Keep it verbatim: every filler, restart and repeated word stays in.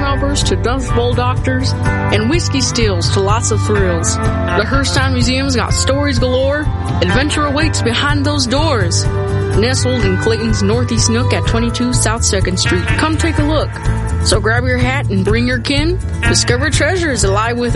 robbers to Dust Bowl doctors, and whiskey stills to lots of thrills. The Hearst Museum's got stories galore. Adventure awaits behind those doors. Nestled in Clayton's Northeast Nook at twenty-two South second Street. Come take a look. So grab your hat and bring your kin. Discover treasures alive within.